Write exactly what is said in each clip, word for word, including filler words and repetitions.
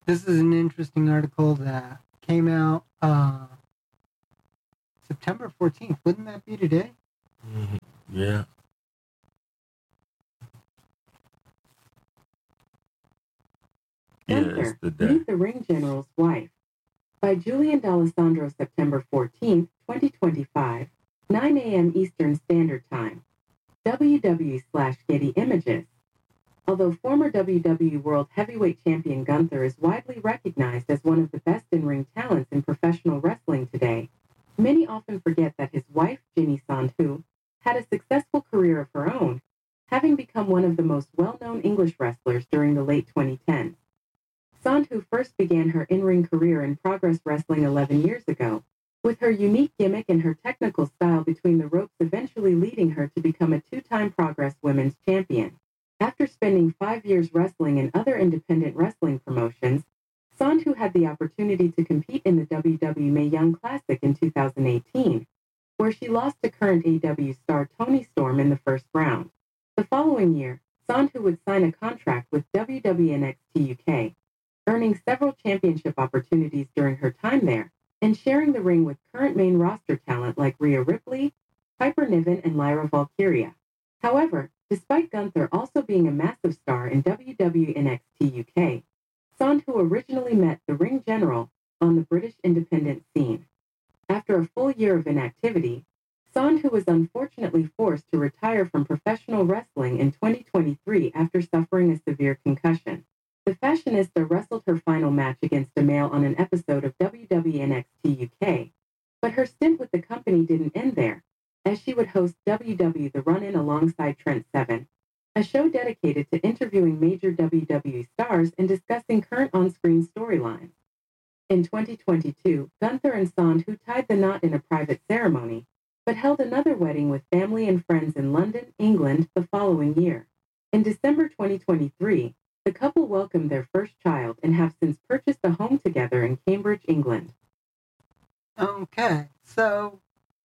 this is an interesting article that came out uh, September fourteenth. Wouldn't that be today? Mm-hmm. Yeah. Gunther, yeah, Meet the Ring General's Wife. By Julian D'Alessandro, September fourteenth, twenty twenty-five, nine a.m. Eastern Standard Time. W W E slash Getty Images. Although former W W E World Heavyweight Champion Gunther is widely recognized as one of the best in-ring talents in professional wrestling today, many often forget that his wife, Jinny Sandhu, had a successful career of her own, having become one of the most well-known English wrestlers during the late twenty tens. Sandhu first began her in-ring career in Progress Wrestling eleven years ago, with her unique gimmick and her technical style between the ropes eventually leading her to become a two-time Progress Women's Champion. After spending five years wrestling in other independent wrestling promotions, Sandhu had the opportunity to compete in the W W E Mae Young Classic in two thousand eighteen, where she lost to current A E W star Toni Storm in the first round. The following year, Sandhu would sign a contract with W W E N X T U K, earning several championship opportunities during her time there, and sharing the ring with current main roster talent like Rhea Ripley, Piper Niven, and Lyra Valkyria. However, despite Gunther also being a massive star in W W E N X T U K, Sandhu originally met the Ring General on the British independent scene. After a full year of inactivity, Sandhu was unfortunately forced to retire from professional wrestling in twenty twenty-three after suffering a severe concussion. The fashionista wrestled her final match against a male on an episode of W W E N X T U K, but her stint with the company didn't end there, as she would host W W E The Run-In alongside Trent Seven, a show dedicated to interviewing major W W E stars and discussing current on-screen storylines. In twenty twenty-two, Gunther and Sandhu tied the knot in a private ceremony, but held another wedding with family and friends in London, England, the following year. In December twenty twenty-three, the couple welcomed their first child and have since purchased a home together in Cambridge, England. Okay, so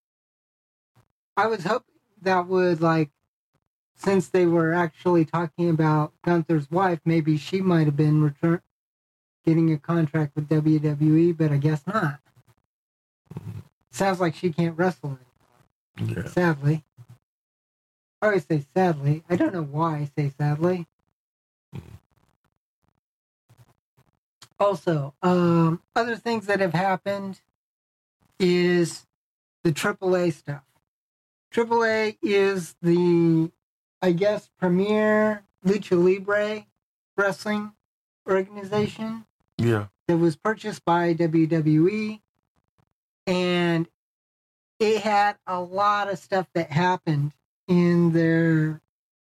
I was hoping that would, like, since they were actually talking about Gunther's wife, maybe she might have been return getting a contract with W W E, but I guess not. Sounds like she can't wrestle anymore. Yeah. Sadly. I always say sadly. I don't know why I say sadly. Also, um, other things that have happened is the triple A stuff. triple A is the, I guess, premier Lucha Libre wrestling organization. Yeah. That was purchased by W W E. And it had a lot of stuff that happened in their,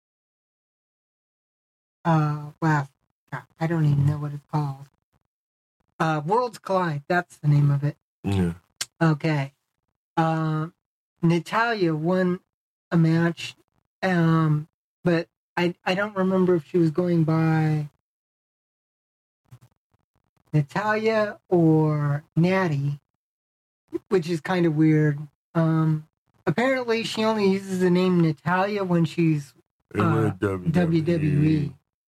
uh, well, God, I don't even know what it's called. Uh, Worlds Collide, that's the name of it. Yeah. Okay. Um, Natalya won a match, um, but I I don't remember if she was going by Natalya or Natty, which is kind of weird. Um, apparently, she only uses the name Natalya when she's uh, W W E.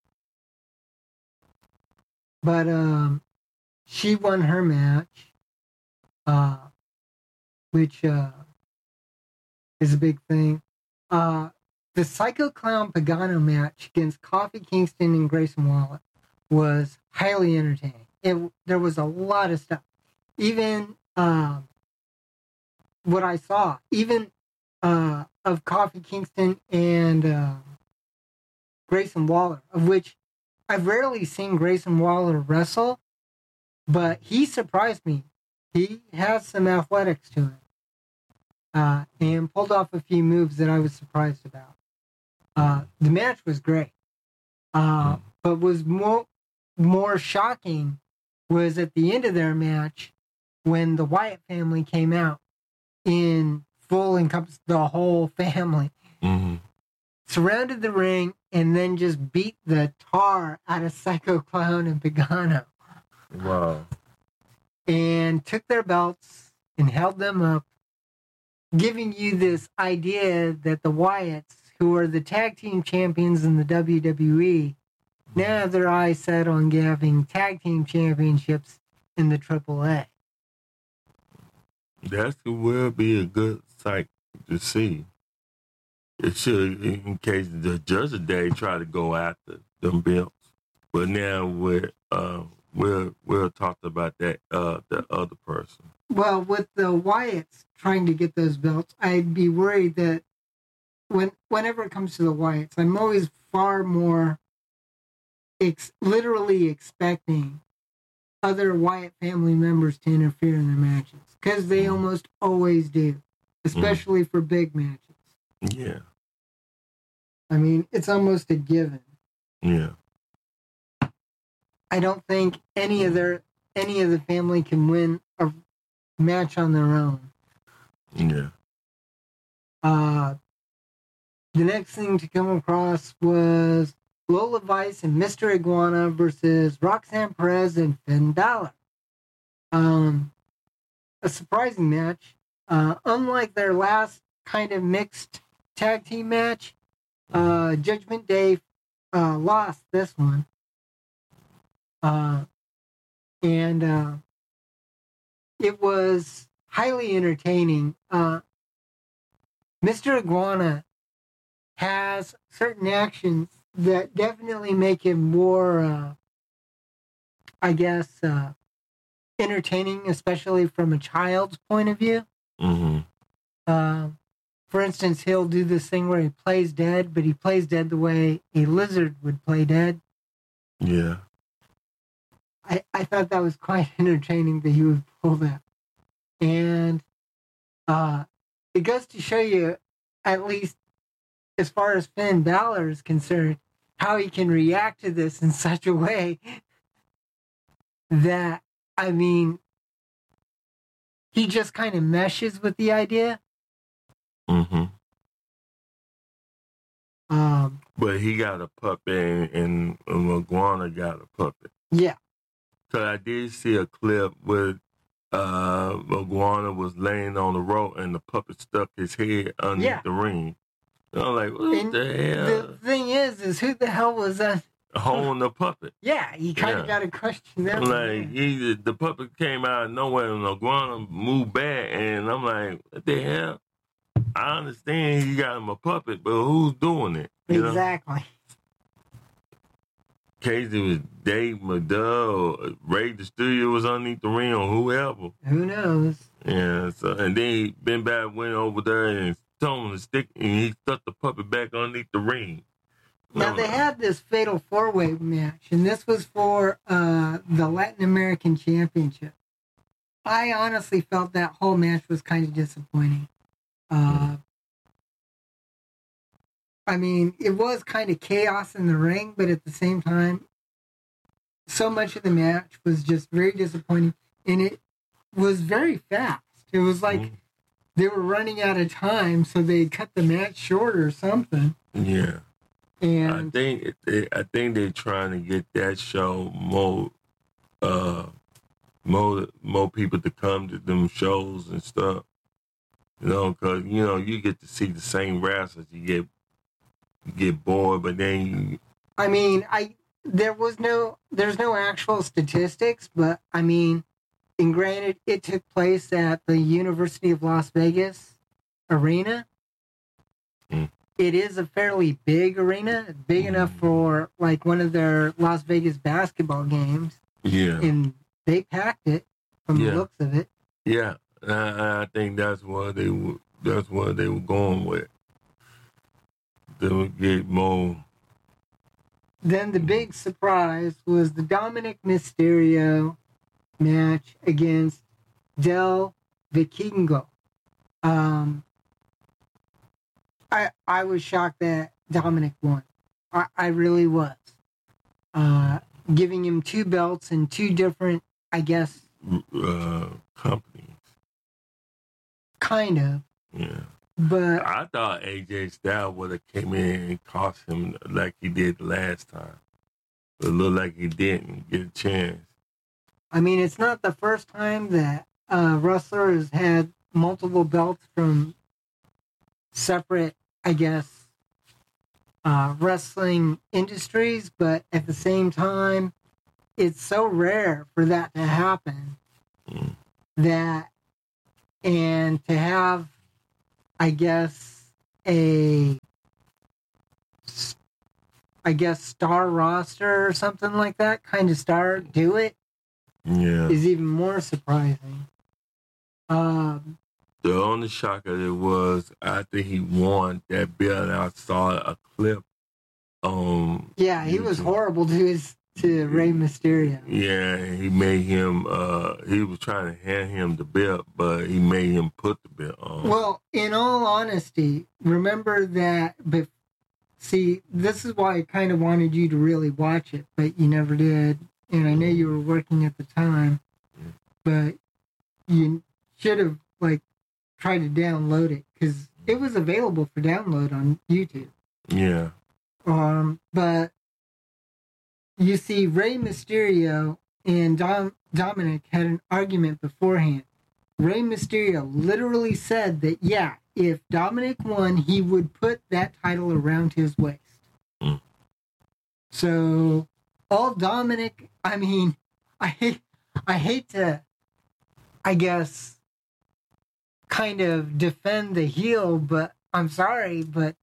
But um, she won her match, uh, which uh, is a big thing. Uh, the Psycho Clown Pagano match against Kofi Kingston and Grayson Waller was highly entertaining. It, there was a lot of stuff. Even uh, what I saw, even uh, of Kofi Kingston and uh, Grayson Waller, of which I've rarely seen Grayson Waller wrestle, but he surprised me. He has some athletics to him. Uh, and pulled off a few moves that I was surprised about. Uh, the match was great. Uh, but was more, more shocking was at the end of their match when the Wyatt family came out in full encompass the whole family. Mm-hmm. Surrounded the ring and then just beat the tar out of Psycho Clown and Pagano. Wow. And took their belts and held them up, giving you this idea that the Wyatts, who are the tag team champions in the W W E, now have their eyes set on having tag team championships in the Triple A. That will be a good sight to see. It should, in case the Judgment Day try to go after them belts. But now we're uh, we're we're talked about that uh, the other person. Well, with the Wyatts trying to get those belts, I'd be worried that when whenever it comes to the Wyatts, I'm always far more ex- literally expecting other Wyatt family members to interfere in their matches, because they almost always do, especially mm. for big matches. Yeah. I mean, it's almost a given. Yeah. I don't think any of their any of the family can win a match on their own. Yeah. Uh, the next thing to come across was Lola Vice and Mister Iguana versus Roxanne Perez and Finn Balor. Um, a surprising match. Uh, unlike their last kind of mixed tag team match, uh, Judgment Day uh, lost this one. Uh, and uh, it was highly entertaining. Uh, Mister Iguana has certain actions that definitely make him more, uh, I guess, uh, entertaining, especially from a child's point of view. Mm-hmm. Uh, for instance, he'll do this thing where he plays dead, but he plays dead the way a lizard would play dead. Yeah. I, I thought that was quite entertaining that he would pull that. And uh, it goes to show you, at least as far as Finn Balor is concerned, how he can react to this in such a way that, I mean, he just kind of meshes with the idea. Mm-hmm. Um, but he got a puppet, and, and, and Iguana got a puppet. Yeah. So I did see a clip where uh, Iguana was laying on the rope and the puppet stuck his head underneath yeah. the ring. And I'm like, what and the hell? The thing is, is who the hell was that? Holding the puppet. Yeah, you kind of yeah. got to question that. Like, he, the puppet came out of nowhere and Iguana moved back, and I'm like, what the hell? I understand he got him a puppet, but who's doing it? You exactly. Know? Case it was Dave McDowell, or Ray the Studio was underneath the ring, or whoever. Who knows? Yeah, so, and then he been back, went over there and told him to stick, and he stuck the puppet back underneath the ring. Now, they had this fatal four-way match, and this was for uh, the Latin American Championship. I honestly felt that whole match was kind of disappointing. Uh, I mean, it was kind of chaos in the ring, but at the same time, so much of the match was just very disappointing, and it was very fast. It was like mm. they were running out of time, so they cut the match short or something. Yeah. And I think they, I think they're trying to get that show more, uh, more, more people to come to them shows and stuff. You know, because you know you get to see the same wrestlers. You get you get bored, but then you. I mean, I there was no there's no actual statistics, but I mean, and granted, it took place at the University of Las Vegas arena. Mm. It is a fairly big arena, big enough for like one of their Las Vegas basketball games. Yeah. And they packed it from yeah. the looks of it. Yeah. I, I think that's what they were, that's what they were going with. They would get more. Then the big surprise was the Dominic Mysterio match against Del Vikingo. Um, I I was shocked that Dominic won. I, I really was. Uh, giving him two belts and two different, I guess, uh, companies. Kind of. Yeah. But I thought A J Styles would have came in and cost him like he did last time. It looked like he didn't get a chance. I mean, it's not the first time that a wrestler has had multiple belts from separate, I guess, uh, wrestling industries, but at the same time, it's so rare for that to happen Mm. that, and to have, I guess, a, I guess, star roster or something like that, kind of star do it, Yeah. is even more surprising. Um, The only shocker it was after he won that belt, and I saw a clip. Um, yeah, he was YouTube. horrible to his to Rey Mysterio. Yeah, he made him. Uh, he was trying to hand him the belt, but he made him put the belt on. Well, in all honesty, remember that. But see, this is why I kind of wanted you to really watch it, but you never did. And I know you were working at the time, but you should have like tried to download it because it was available for download on YouTube. Yeah. Um, but you see, Rey Mysterio and Dom- Dominic had an argument beforehand. Rey Mysterio literally said that, yeah, if Dominic won, he would put that title around his waist. Mm. So, all Dominic, I mean, I hate, I hate to, I guess, kind of defend the heel, but I'm sorry, but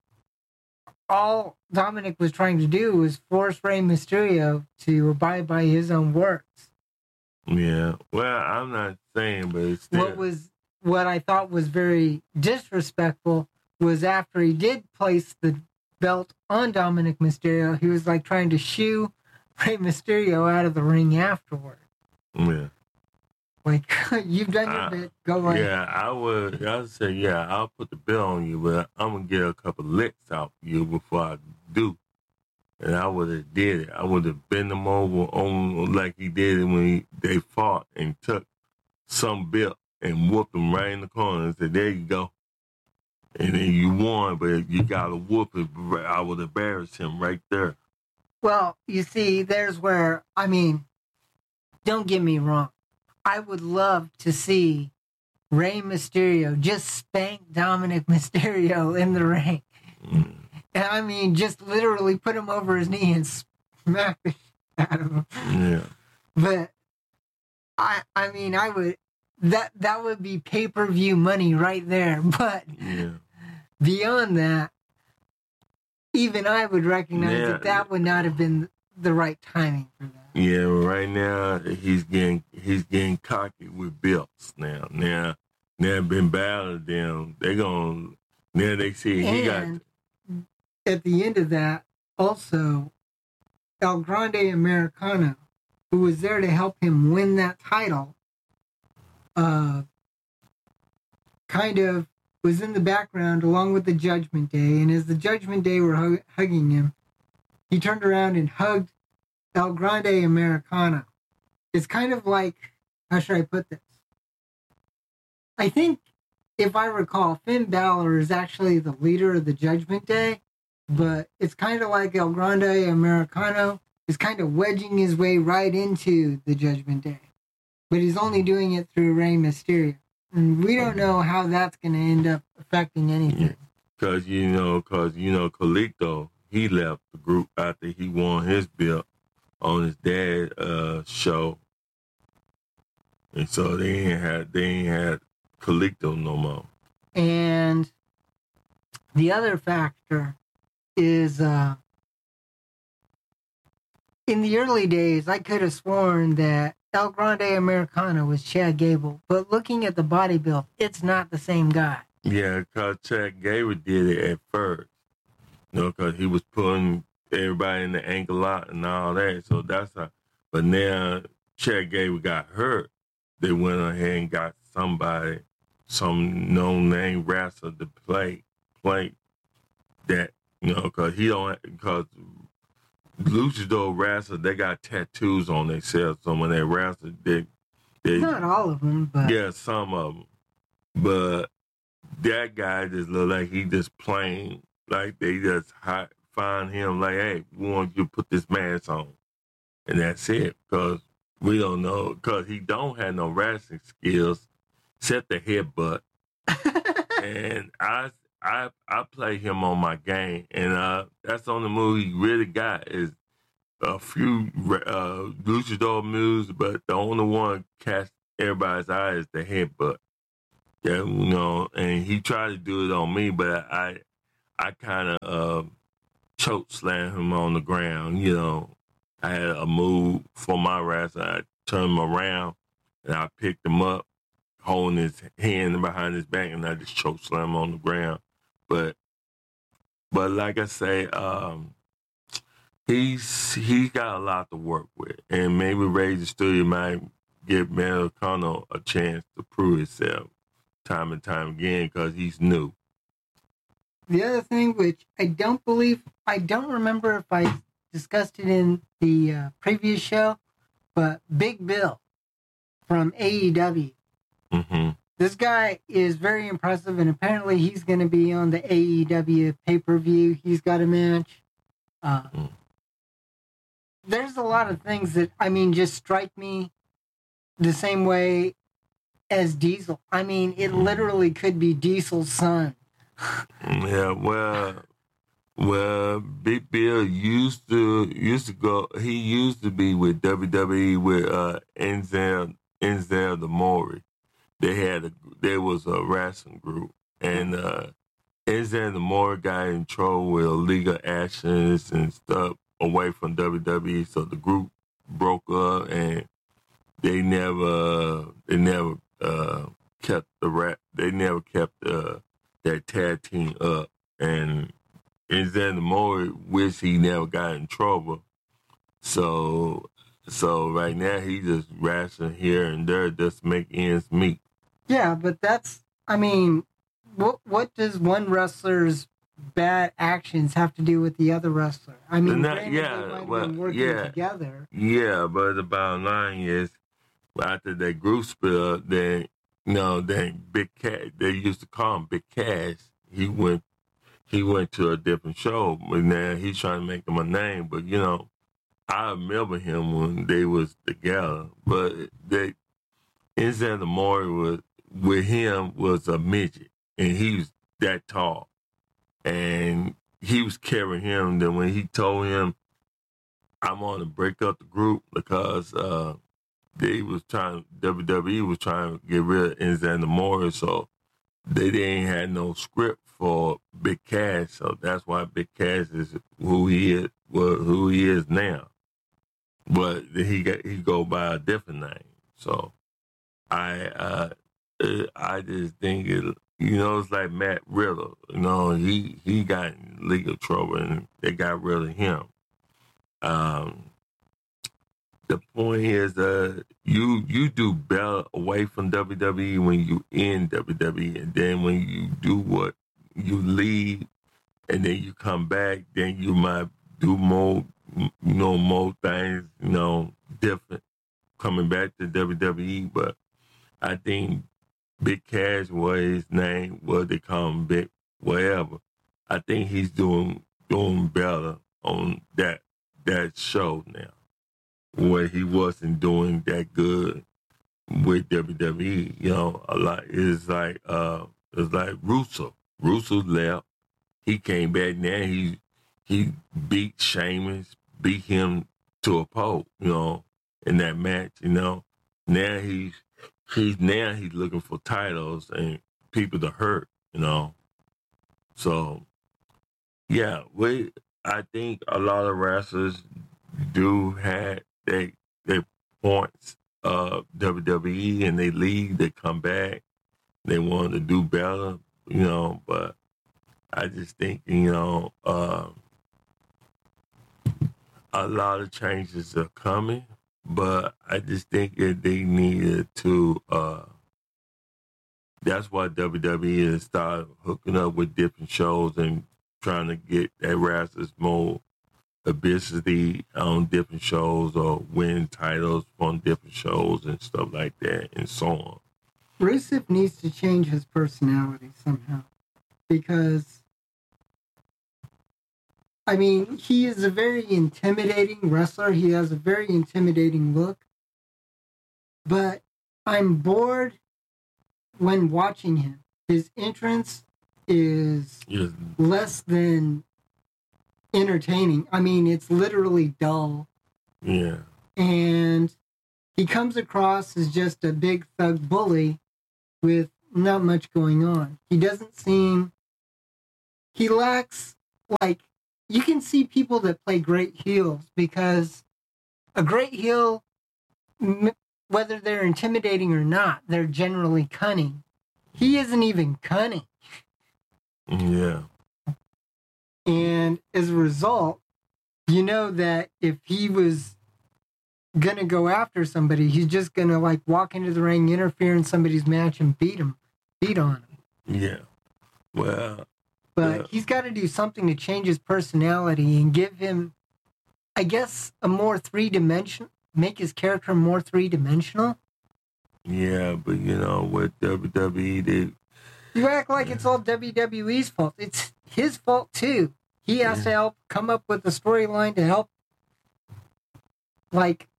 all Dominic was trying to do was force Rey Mysterio to abide by his own words. Yeah. Well, I'm not saying, but it's still. What was what I thought was very disrespectful was after he did place the belt on Dominic Mysterio, he was like trying to shoo Rey Mysterio out of the ring afterward. Yeah. Like, you've done your I, bit, go right. Yeah, I would. I would say, yeah, I'll put the belt on you, but I'm gonna get a couple licks out you before I do. And I would have did it. I would have bent him over on like he did it when he, they fought and took some belt and whooped him right in the corner and said, "There you go." And then you won, but you got to whoop it. I would embarrass him right there. Well, you see, there's where, I mean, don't get me wrong. I would love to see Rey Mysterio just spank Dominic Mysterio in the ring. Mm. And I mean, just literally put him over his knee and smack the shit out of him. Yeah. But I, I mean, I would that that would be pay per view money right there. But Yeah. beyond that, even I would recognize Yeah. that that would not have been the right timing for that. Yeah, right now he's getting he's getting cocky with belts now. Now, now been battling them. They gonna now they see he got. And at the end of that, also, El Grande Americano, who was there to help him win that title, uh, kind of was in the background along with the Judgment Day. And as the Judgment Day were hug- hugging him, he turned around and hugged El Grande Americano. It's kind of like, how should I put this? I think, if I recall, Finn Balor is actually the leader of the Judgment Day, but it's kind of like El Grande Americano is kind of wedging his way right into the Judgment Day. But he's only doing it through Rey Mysterio. And we don't know how that's going to end up affecting anything. Because, you know, because, you know, Colito, he left the group after he won his belt on his dad's uh, show. And so they ain't had, they ain't had Colito no more. And the other factor is uh, in the early days, I could have sworn that El Grande Americano was Chad Gable, but looking at the body build, it's not the same guy. Yeah, because Chad Gable did it at first. You know, because he was putting everybody in the ankle lock and all that. So that's how. But now Chad Gable got hurt. They went ahead and got somebody, some known name wrestler to play, play that, you know, because he don't, because luchador wrestlers, they got tattoos on themselves. So when they wrestle, they, they Not all of them, but yeah, some of them. But that guy just look like he just plain, like they just hi- find him like, hey, we want you to put this mask on. And that's it, because we don't know, because he don't have no wrestling skills except the headbutt. And I I I play him on my game, and uh, that's the only move he really got is a few uh, luchador moves, but the only one catch everybody's eye is the headbutt. Yeah, you know, and he tried to do it on me, but I I kind of uh, choke slam him on the ground. You know, I had a move for my wrestler. I turned him around, and I picked him up, holding his hand behind his back, and I just choke slam him on the ground. But, but like I say, um, he's he's got a lot to work with, and maybe Razor Studio might give Matt O'Connell a chance to prove himself time and time again because he's new. The other thing, which I don't believe, I don't remember if I discussed it in the uh, previous show, but Big Bill from A E W. Mm-hmm. This guy is very impressive, and apparently he's going to be on the A E W pay-per-view. He's got a match. Uh, mm. There's a lot of things that, I mean, just strike me the same way as Diesel. I mean, it literally could be Diesel's son. Yeah, well, well, Big Bill used to used to go. He used to be with W W E with uh, Enzel Enzel the Mori. They had a there was a wrestling group, and uh, Enzel the Mori got in trouble with illegal actions and stuff away from W W E, so the group broke up, and they never they never uh, kept the rap. They never kept uh, that tag team up, and Enzel the Mori wish he never got in trouble. So, so right now he just wrestling here and there just to make ends meet. Yeah, but that's, I mean, what what does one wrestler's bad actions have to do with the other wrestler? I mean, Not, granted, yeah, they might have well, been working yeah, together. Yeah, but the bottom line is, after that group split up, then, you know, then Big Cash, they used to call him Big Cash. He went, he went to a different show, but now he's trying to make him a name. But, you know, I remember him when they was together, but they, Enzel the Mori was, with him was a midget, and he was that tall. And he was carrying him. Then when he told him, I'm on to break up the group because uh, they was trying, W W E was trying to get rid of Enzel the Mori, so they didn't have no script for Big Cash. So that's why Big Cash is who he is, well, who he is now. But he got he go by a different name. So I uh, I just think it. You know, it's like Matt Riddle. You know, he he got in legal trouble and they got rid of him. Um, the point is, uh, you you do better away from W W E when you in W W E, and then when you do what you leave, and then you come back, then you might do more, you know, more things, you know, different coming back to W W E. But I think Big Cash, what his name, what they call him, Big whatever. I think he's doing doing better on that that show now, where he wasn't doing that good with W W E. You know, a lot it's like uh, it's like Russo. Russo left. He came back. Now he he beat Sheamus, beat him to a pulp. You know, in that match. You know, now he's he's now he's looking for titles and people to hurt. You know, so yeah, we. I think a lot of wrestlers do have they they points of W W E and they leave, they come back, they want to do better, you know, but I just think, you know, uh, a lot of changes are coming, but I just think that they needed to, uh, that's why W W E has started hooking up with different shows and trying to get their wrestlers more publicity on different shows or win titles on different shows and stuff like that and so on. Rusev needs to change his personality somehow because, I mean, he is a very intimidating wrestler. He has a very intimidating look, but I'm bored when watching him. His entrance is Yes. less than entertaining. I mean, it's literally dull. Yeah. And he comes across as just a big thug bully with not much going on. He doesn't seem, he lacks, like, you can see people that play great heels because a great heel, m- whether they're intimidating or not, they're generally cunning. He isn't even cunning. Yeah. And as a result, you know that if he was going to go after somebody, he's just going to like walk into the ring, interfere in somebody's match and beat him, beat on him. Yeah. Well, But yeah. he's got to do something to change his personality and give him, I guess, a more three-dimensional, make his character more three-dimensional. Yeah, but you know, with W W E, they, You act like it's all W W E's fault. It's his fault too. He has Yeah. to help come up with a storyline to help, like,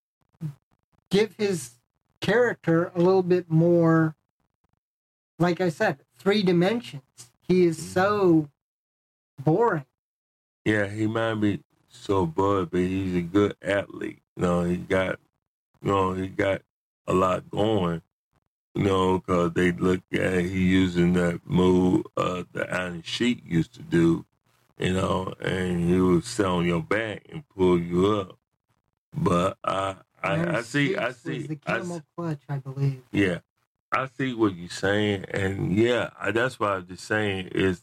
give his character a little bit more, like I said, three dimensions. He is so boring. yeah, he might be so bad, but he's a good athlete. You know, he got, you know, he got a lot going. You know, because they look at he using that move uh, the Iron Sheik used to do. You know, and he would sit on your back and pull you up. But I, I, Iron I see, I Sheik's see, was the I camel s- clutch, I believe. yeah, I see what you're saying, and yeah, I, that's what I'm just saying is,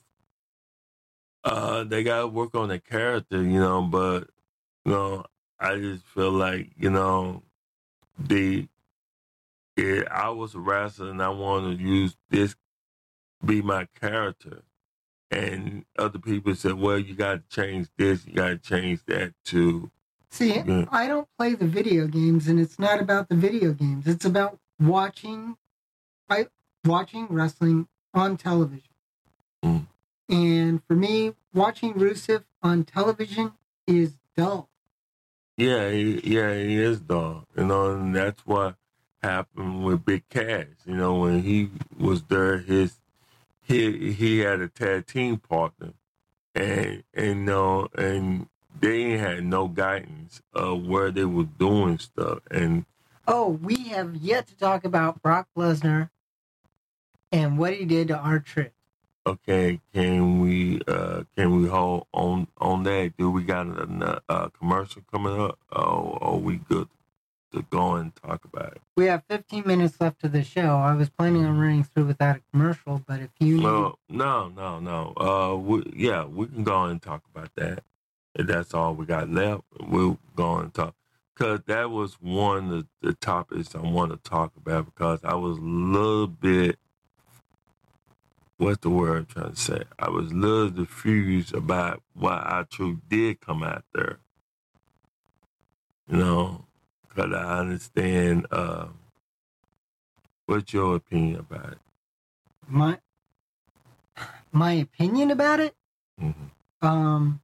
uh, they gotta work on the character, you know. But you know, I just feel like you know, the yeah, I was a wrestler and I want to use this be my character, and other people said, well, you got to change this, you got to change that too. See, Yeah. I don't play the video games, and it's not about the video games. It's about watching, I watching wrestling on television. Mm. And for me, watching Rusev on television is dull. Yeah, he, yeah, he is dog. You know, and that's what happened with Big Cass. You know, when he was there, his he he had a tag team partner, and and you know, and they ain't had no guidance of where they were doing stuff. And Oh, we have yet to talk about Brock Lesnar and what he did to R-Truth. okay, can we uh can we hold on on that? Do we got a, a commercial coming up? Or are we good to go and talk about it? We have fifteen minutes left of the show. I was planning on running through without a commercial, but if you need... No, no, no, no. Uh, we, yeah, we can go and talk about that. If that's all we got left, we'll go and talk. Because that was one of the topics I want to talk about because I was a little bit, what's the word I'm trying to say? I was a little diffused about why R-Truth did come out there. You know, because I understand, uh, what's your opinion about it? My, my opinion about it? Mm-hmm. Um,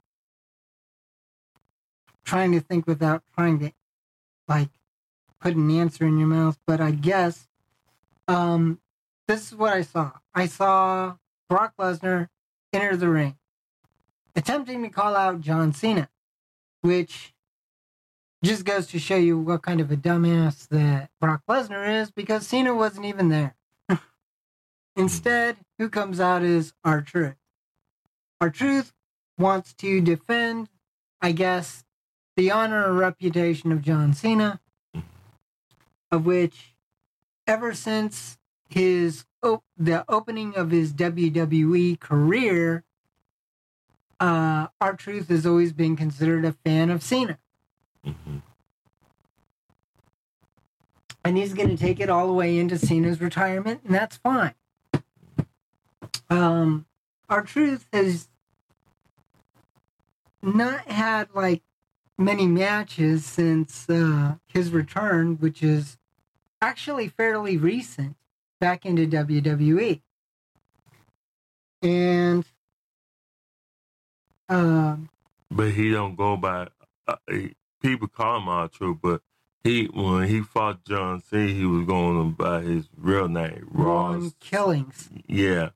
trying to think without trying to, like, put an answer in your mouth, but I guess, um, this is what I saw. I saw Brock Lesnar enter the ring, attempting to call out John Cena, which just goes to show you what kind of a dumbass that Brock Lesnar is, because Cena wasn't even there. Instead, who comes out is R-Truth. R-Truth wants to defend, I guess, the honor or reputation of John Cena, of which, ever since his op- the opening of his W W E career, uh, R-Truth has always been considered a fan of Cena. Mm-hmm. And he's going to take it all the way into Cena's retirement, and that's fine. Um, R-Truth has not had, like, many matches since uh, his return, which is actually fairly recent, back into W W E. And um, But he don't go by. Uh, he, people call him R-Truth, but he when he fought John Cena, he was going by his real name, Ron Ross. Killings. Yeah,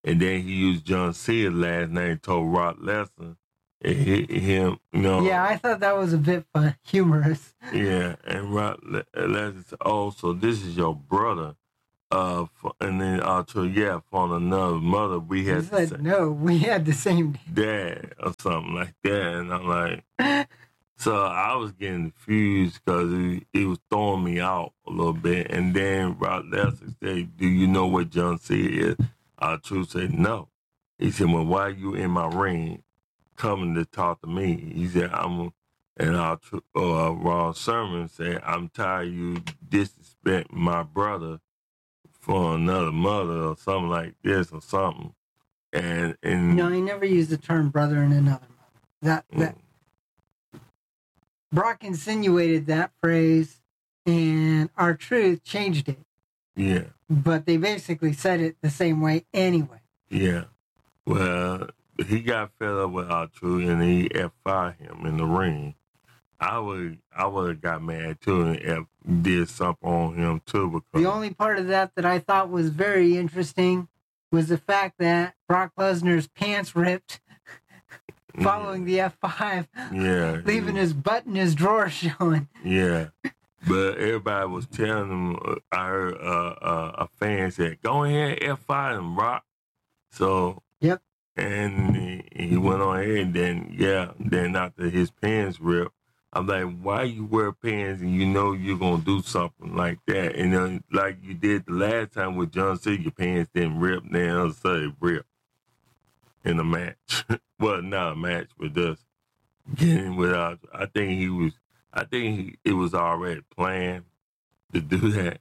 and then he used John Cena's last name, told Brock Lesnar, and hit him, you know. Yeah, I thought that was a bit fun, humorous. Yeah, and Brock Lesnar said, "Oh, so this is your brother." Uh, and then Arthur, yeah, from another mother, we had he said, the same no, we had the same dad or something like that. And I'm like, so I was getting confused because he, he was throwing me out a little bit. And then Brock Lesnar said, "Do you know what John C is?" Arthur said, "No." He said, "Well, why are you in my ring coming to talk to me?" He said, "I'm," and Arthur, uh, Ron Sermon said, "I'm tired of you disrespecting my brother for another mother," or something like this, or something. And and no, he never used the term brother and another mother. That that mm. Brock insinuated that phrase, and R-Truth changed it. Yeah, but they basically said it the same way anyway. Yeah, well, he got fed up with R-Truth, and he F fired him in the ring. I would I would have got mad too and F did something on him too. Because the only part of that that I thought was very interesting was the fact that Brock Lesnar's pants ripped following yeah. the F five. Yeah. Leaving yeah. his butt in his drawer showing. Yeah. But everybody was telling him, I heard uh, uh, a fan said, "Go ahead and F five him, Brock." So, yep. And he, he went on ahead, and then, yeah, then after his pants ripped, I'm like, why you wear pants and you know you're going to do something like that? And then, like you did the last time with John Cena, your pants didn't rip, now so it ripped in a match. Well, not a match, but just getting without. I think he was, I think he, it was already planned to do that.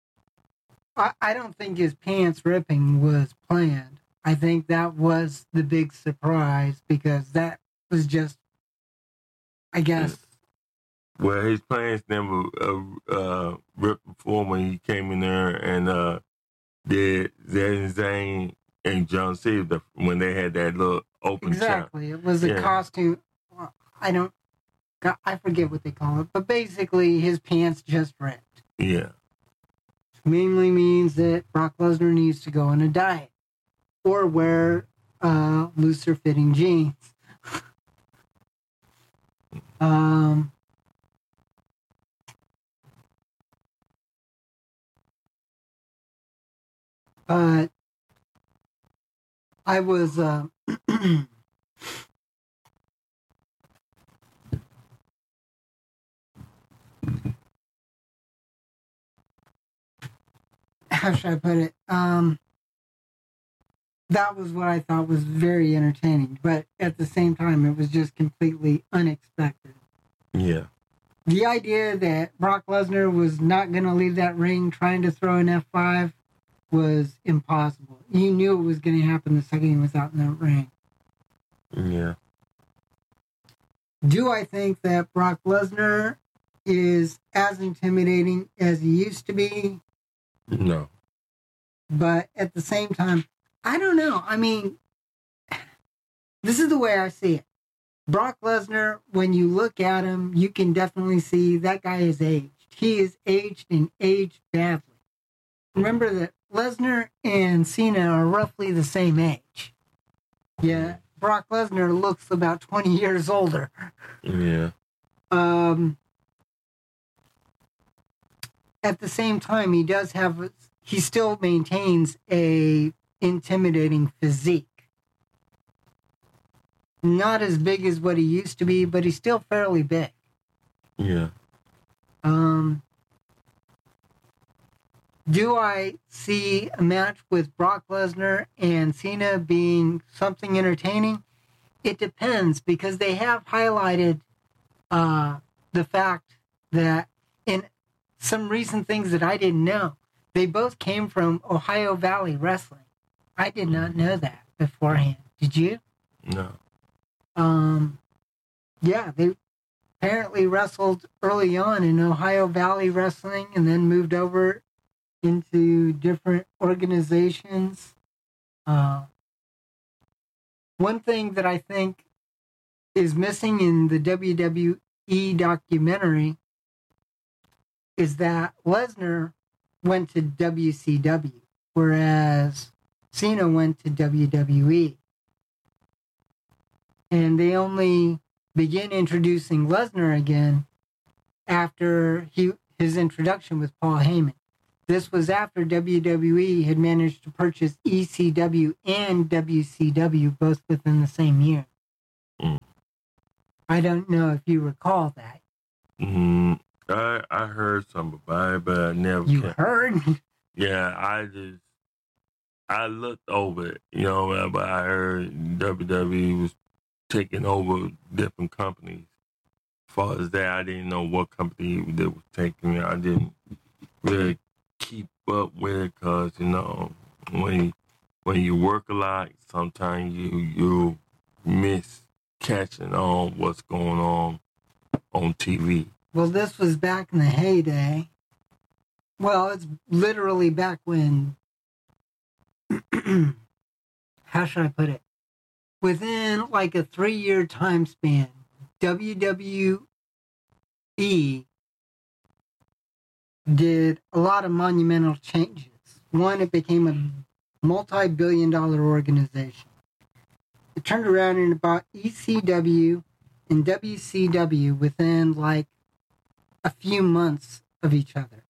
I, I don't think his pants ripping was planned. I think that was the big surprise because that was just, I guess. Well, his plans never uh, uh, ripped before when he came in there and uh, did Zayn Zayn and John Cena when they had that little open exactly. shot. It was a yeah. costume. Well, I don't, I forget what they call it, but basically his pants just ripped. Yeah. Mainly means that Brock Lesnar needs to go on a diet or wear uh, looser fitting jeans. um. But I was, uh, how should I put it? Um, that was what I thought was very entertaining, but at the same time, it was just completely unexpected. Yeah. The idea that Brock Lesnar was not going to leave that ring trying to throw an F five was impossible. You knew it was going to happen the second he was out in that ring. Yeah. Do I think that Brock Lesnar is as intimidating as he used to be? No. But at the same time, I don't know. I mean, this is the way I see it. Brock Lesnar, when you look at him, you can definitely see that guy is aged. He is aged and aged badly. Remember that Lesnar and Cena are roughly the same age. Yeah, Brock Lesnar looks about twenty years older. Yeah. Um. At the same time, he does have, he still maintains a intimidating physique. Not as big as what he used to be, but he's still fairly big. Yeah. Um. Do I see a match with Brock Lesnar and Cena being something entertaining? It depends, because they have highlighted uh, the fact that in some recent things that I didn't know, they both came from Ohio Valley Wrestling. I did not know that beforehand. Did you? No. Um, yeah, they apparently wrestled early on in Ohio Valley Wrestling and then moved over into different organizations. Uh, one thing that I think is missing in the W W E documentary is that Lesnar went to W C W, whereas Cena went to W W E. And they only began introducing Lesnar again after he his introduction with Paul Heyman. This was after W W E had managed to purchase E C W and W C W both within the same year. Mm. I don't know if you recall that. Mm, I I heard something about it, but I never. You kept, heard? Yeah, I just I looked over it, you know, but I heard W W E was taking over different companies. As far as that, I didn't know what company that was taking it. I didn't really keep up with it because, you know, when you, when you work a lot, sometimes you you miss catching on what's going on on T V. Well, this was back in the heyday. Well, it's literally back when, how should I put it? Within like a three-year time span, W W E did a lot of monumental changes. One, it became a multi-billion dollar organization. It turned around and bought E C W and W C W within like a few months of each other.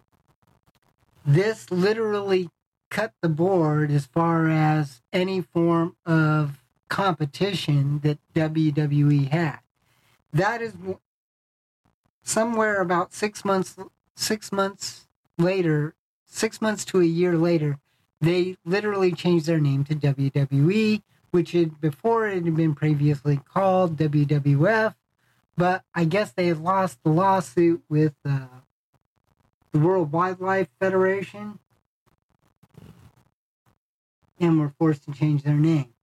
This literally cut the board as far as any form of competition that W W E had. That is somewhere about six months, six months later, six months to a year later, they literally changed their name to W W E, which had before it had been previously called W W F, but I guess they had lost the lawsuit with uh, the World Wildlife Federation and were forced to change their name.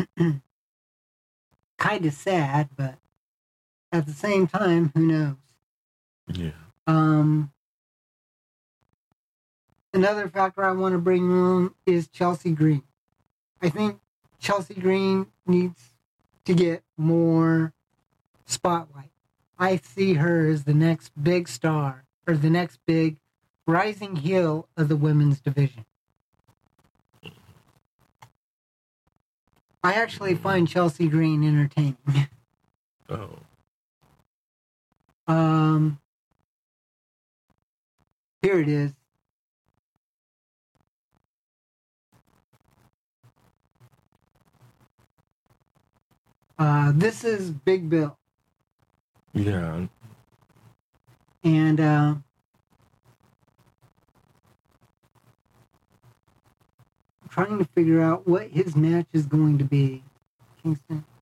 Kind of sad, but at the same time, who knows? Yeah. Um, another factor I want to bring on is Chelsea Green. I think Chelsea Green needs to get more spotlight. I see her as the next big star, or the next big rising heel of the women's division. I actually find Chelsea Green entertaining. Oh. Um, here it is. Uh, this is Big Bill. Yeah. And uh, I'm trying to figure out what his match is going to be. Kingston.